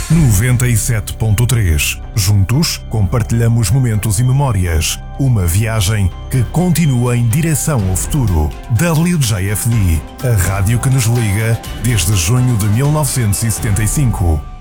97.3. Juntos, compartilhamos momentos e memórias. Uma viagem que continua em direção ao futuro. WJFD, a rádio que nos liga desde junho de 1975.